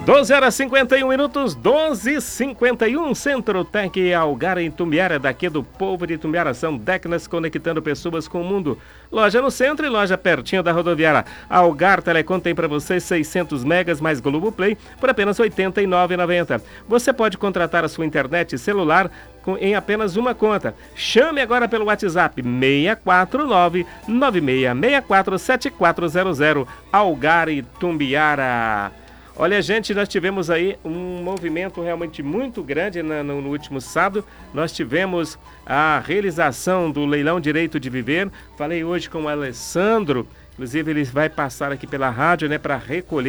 12h51, 12h51, Centro-Tec Algar em Itumbiara, daqui do povo de Itumbiara, são décadas conectando pessoas com o mundo. Loja no centro e loja pertinho da rodoviária. Algar Telecom tem para você 600 megas mais Globoplay por apenas R$ 89,90. Você pode contratar a sua internet celular em apenas uma conta. Chame agora pelo WhatsApp 649-9664-7400. Algar e Itumbiara. Olha, gente, nós tivemos aí um movimento realmente muito grande no último sábado. Nós tivemos a realização do leilão Direito de Viver. Falei hoje com o Alessandro, inclusive ele vai passar aqui pela rádio, né, para recolher